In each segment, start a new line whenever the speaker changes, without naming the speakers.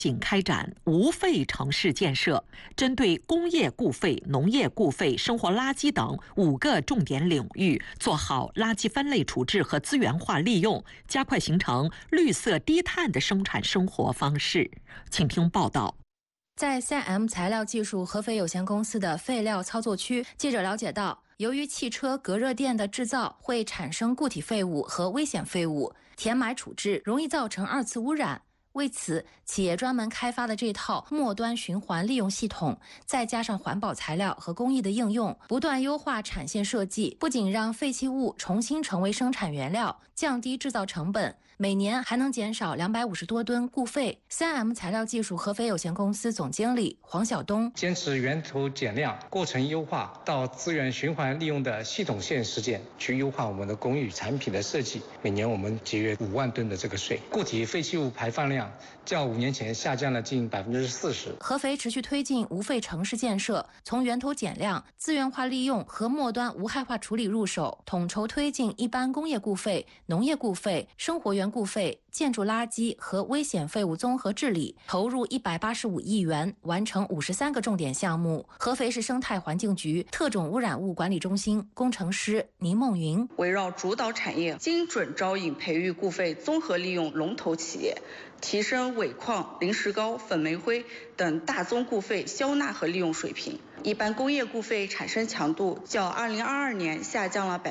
仅开展无废城市建设，针对工业固废、农业固废、生活垃圾等5个重点领域，做好垃圾分类处置和资源化利用，加快形成绿色低碳的生产生活方式。请听报道。
在3M 材料技术合肥有限公司的废料操作区，记者了解到，由于汽车隔热垫的制造会产生固体废物和危险废物，填埋处置容易造成2次污染。为此，企业专门开发的这套末端循环利用系统，再加上环保材料和工艺的应用，不断优化产线设计，不仅让废弃物重新成为生产原料，降低制造成本，每年还能减少250多吨固废。3M 材料技术合肥有限公司总经理黄晓东：
坚持源头减量、过程优化到资源循环利用的系统性实践，去优化我们的工艺产品的设计。每年我们节约5万吨的这个税，固体废弃物排放量较5年前下降了近40%。
合肥持续推进无废城市建设，从源头减量、资源化利用和末端无害化处理入手，统筹推进一般工业固废、农业固废、生活源固废、建筑垃圾和危险废物综合治理，投入185亿元，完成53个重点项目。合肥市生态环境局特种污染物管理中心工程师倪梦云：
围绕主导产业，精准招引培育固废综合利用龙头企业，提升尾矿、临石膏、粉煤灰等大宗固废消纳和利用水平。一般工业固废产生强度较2022年下降了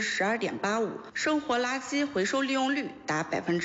12.85%，生活垃圾回收利用率达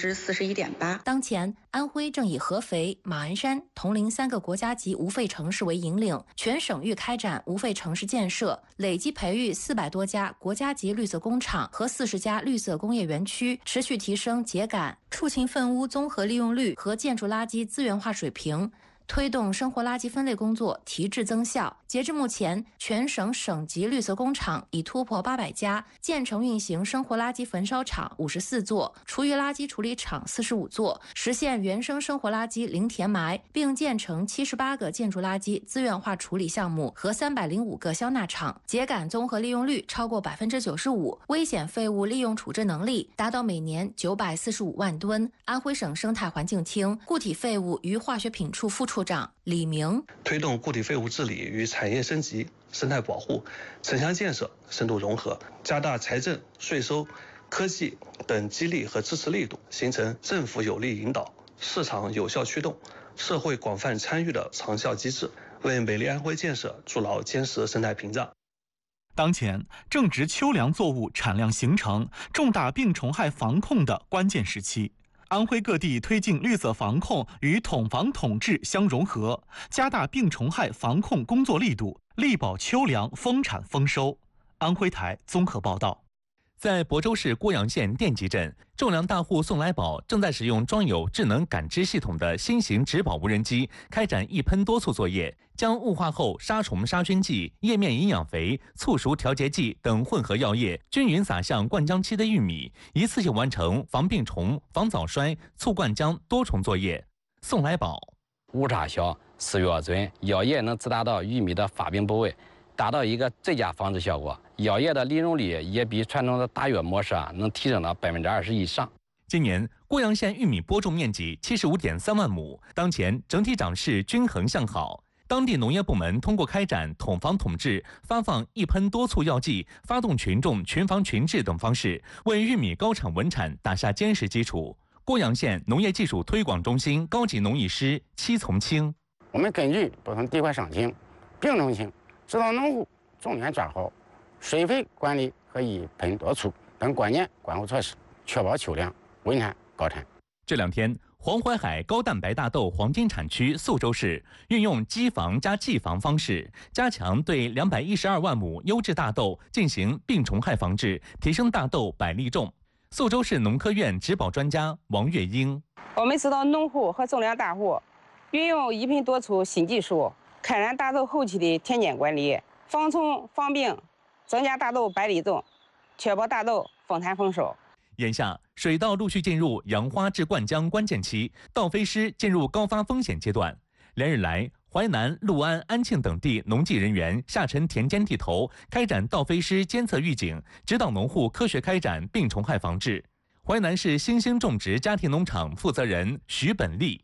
41.8%。
当前，安徽正以合肥、马鞍山、铜陵3个国家级无废城市为引领，全省域开展无废城市建设，累计培育400多家国家级绿色工厂和40家绿色工业园区，持续提升秸秆、畜禽粪污综合利用率和建筑垃圾资源化水平，推动生活垃圾分类工作提质增效。截至目前，全省省级绿色工厂已突破800家，建成运行生活垃圾焚烧厂54座，厨余垃圾处理厂45座，实现原生生活垃圾零填埋，并建成78个建筑垃圾资源化处理项目和305个消纳厂，秸秆综合利用率超过95%，危险废物利用处置能力达到每年945万吨。安徽省生态环境厅固体废物与化学品处副处长李明：
推动固体废物治理与产业升级、生态保护、城乡建设深度融合，加大财政、税收、科技等激励和支持力度，形成政府有力引导、市场有效驱动、社会广泛参与的长效机制，为美丽安徽建设筑牢坚实生态屏障。
当前正值秋粮作物产量形成、重大病虫害防控的关键时期。安徽各地推进绿色防控与统防统治相融合，加大病虫害防控工作力度，力保秋粮丰产丰收。安徽台综合报道。
在亳州市郭阳县电集镇，种粮大户宋来宝正在使用装有智能感知系统的新型植保无人机开展一喷多促作业，将雾化后杀虫杀菌剂、叶面营养肥、促熟调节剂等混合药液均匀撒向灌浆期的玉米，一次性完成防病虫、防早衰、促灌浆多重作业。宋来宝：
误差小，施药准，药液能直达到玉米的发病部位，达到一个最佳防治效果。药液的利用率也比传统的打药模式能提升到20%以上。
今年郭阳县玉米播种面积75.3万亩，当前整体长势均衡向好。当地农业部门通过开展统防统治、发放一喷多促药剂、发动群众群防群治等方式，为玉米高产稳产打下坚实基础。郭阳县农业技术推广中心高级农艺师戚从清：
我们根据不同地块伤情、病虫性，指导农户重点抓好水肥管理和一喷多促等关键管护措施，确保秋粮稳产高产。
这2天，黄淮海高蛋白大豆黄金产区宿州市运用机防加技防方式，加强对212万亩优质大豆进行病虫害防治，提升大豆百粒重。宿州市农科院植保专家王月英：
我们指导农户和种粮大户运用一喷多促新技术，开展大豆后期的田间管理，防虫防病，增加大豆百粒重，确保大豆丰产丰收。
眼下，水稻陆续进入养花至灌浆关键期，稻飞失进入高发风险阶段。连日来，淮南、六安、安庆等地农技人员下沉田间地头，开展稻飞失监测预警，指导农户科学开展病虫害防治。淮南市新兴种植家庭农场负责人徐本利：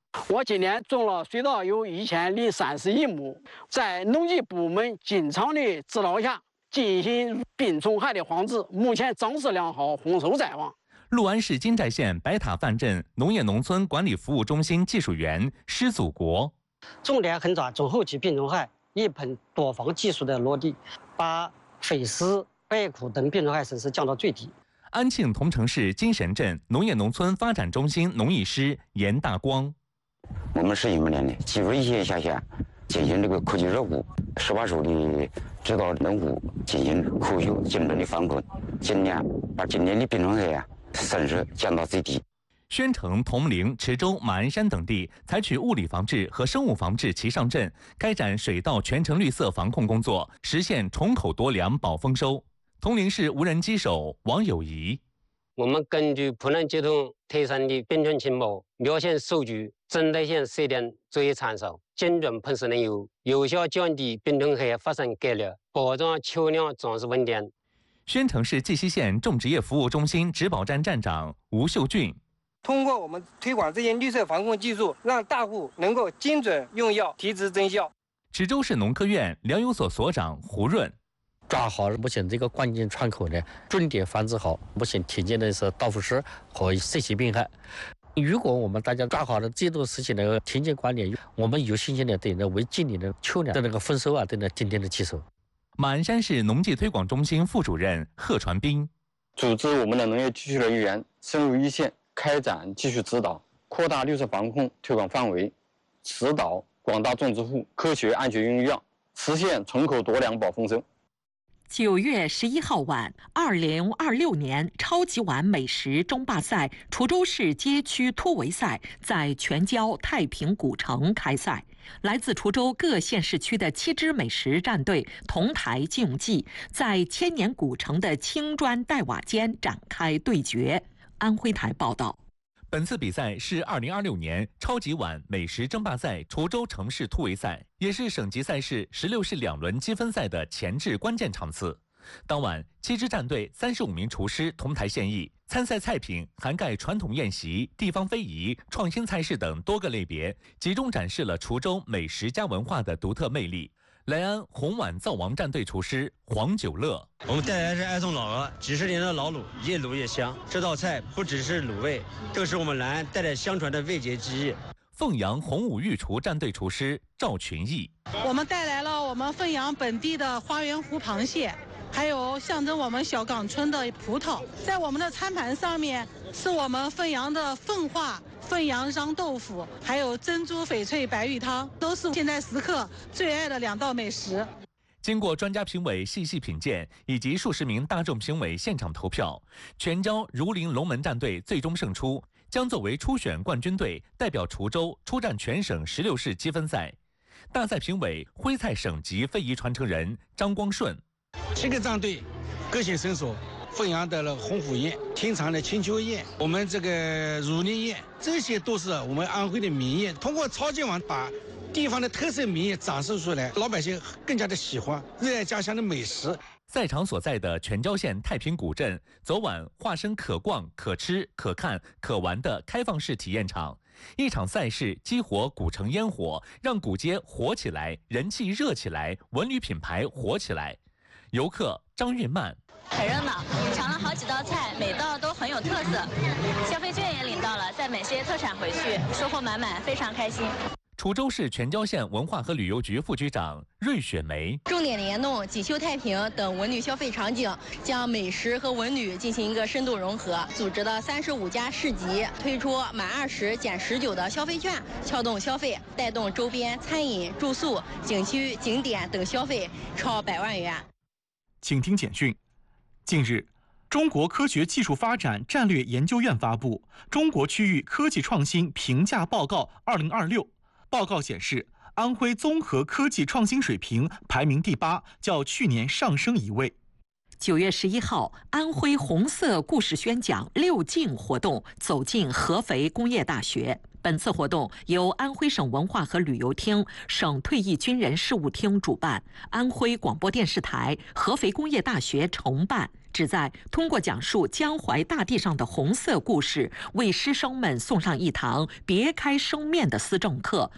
我今年种了水稻有1031亩，在农技部门经常的指导下进行病虫害的防治，目前长势良好，丰收在望。
六安市金寨县白塔范镇农业农村管理服务中心技术员施祖国，
重点狠抓中后期病虫害，一喷多防技术的落地，把飞虱、白枯等病虫害损失降到最低。
安庆桐城市金神镇农业农村发展中心农艺师严大光，
我们是1年的技术一下进行这个科技热护，18手的指导农户进行科学精准的防控，尽量把今年的病虫害损失降到最低。
宣城、铜陵、池州、马鞍山等地采取物理防治和生物防治齐上阵，开展水稻全程绿色防控工作，实现虫口多粮保丰收。铜陵市无人机手王友谊，
我们根据普南集团推算的病虫情报、苗线数据，整体性设定作业参数，精准喷施能有效降低病虫害发生概率，保障球粮长势稳定。
宣城市绩溪县种植业服务中心植保站站长吴秀俊，
通过我们推广这些绿色防控技术，让大户能够精准用药，提质增效。
池州市农科院粮油所所长胡润，
抓好目前这个关键窗口呢，重点防治好目前听见的是稻腐虱和色系病害。如果我们大家抓好了这段时期的田间管理，我们有信心的对为今年的秋粮的那个丰收都能今天的接受。
马鞍山市农技推广中心副主任贺传斌，
组织我们的农业技术人员深入一线，开展技术指导，扩大绿色防控推广范围，指导广大种植户科学安全用药，实现虫口多粮保丰收。
9月11号晚，2026年超级碗美食争霸赛滁州市街区突围赛在全椒太平古城开赛。来自滁州各县市区的7支美食战队同台竞技，在千年古城的青砖黛瓦间展开对决。安徽台报道。
本次比赛是2026年超级碗美食争霸赛滁州城市突围赛，也是省级赛事16市2轮积分赛的前置关键场次。当晚，7支战队35名厨师同台献艺，参赛菜品涵盖传统宴席、地方非遗、创新菜式等多个类别，集中展示了滁州美食加文化的独特魅力。莱安红碗灶王战队厨师黄九乐，
我们带来是爱送老鹅，几十年的老卤，越卤越香。这道菜不只是卤味，更是我们莱安代代相传的味觉记忆。
凤阳洪武御厨战队厨师赵群义，
我们带来了我们凤阳本地的花园湖螃蟹，还有象征我们小岗村的葡萄。在我们的餐盘上面是我们凤阳的凤化、凤阳瓤豆腐，还有珍珠翡翠白玉汤，都是现在食客最爱的2道美食。
经过专家评委细细品鉴，以及数十名大众评委现场投票，全椒儒林龙门战队最终胜出，将作为初选冠军队，代表滁州出战全省16市积分赛。大赛评委徽菜省级非遗传承人张光顺
，7个战队各显身手。凤阳的红虎宴，天长的青丘宴，我们这个儒林宴，这些都是我们安徽的名宴。通过超级碗把地方的特色名宴展示出来，老百姓更加的喜欢，热爱家乡的美食。
赛场所在的全椒县太平古镇，昨晚化身可逛、可吃、可看、可玩的开放式体验场。一场赛事激活古城烟火，让古街火起来，人气热起来，文旅品牌火起来。游客张运曼。
很热闹，尝了好几道菜，每道都很有特色。消费券也领到了，再买些特产回去，收获满满，非常开心。
滁州市全椒县文化和旅游局副局长芮雪梅，
重点联动锦绣太平等文旅消费场景，将美食和文旅进行一个深度融合，组织的35家市集推出满20减19的消费券，撬动消费，带动周边餐饮、住宿、景区、景点等消费超100万元。
请听简讯。近日，中国科学技术发展战略研究院发布《中国区域科技创新评价报告2026》。报告显示，安徽综合科技创新水平排名第8，较去年上升1位。
9月11号，安徽红色故事宣讲6进活动走进合肥工业大学。本次活动由安徽省文化和旅游厅、省退役军人事务厅主办，安徽广播电视台、合肥工业大学承办， 旨在通过讲述江淮大地上的红色故事，为师生们送上一堂别开生面的思政课，